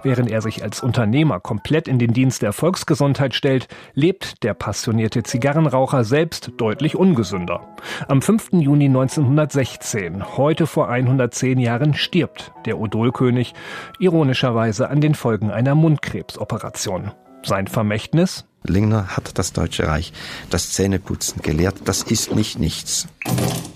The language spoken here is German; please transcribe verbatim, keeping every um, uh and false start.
Während er sich als Unternehmer komplett in den Dienst der Volksgesundheit stellt, lebt der passionierte Zigarrenraucher selbst deutlich ungesünder. Am fünften Juni neunzehnhundertsechzehn, heute vor hundertzehn Jahren, stirbt der Odolkönig, ironischerweise an den Folgen einer Mundkrebsoperation. Sein Vermächtnis? Lingner hat das Deutsche Reich das Zähneputzen gelehrt. Das ist nicht nichts.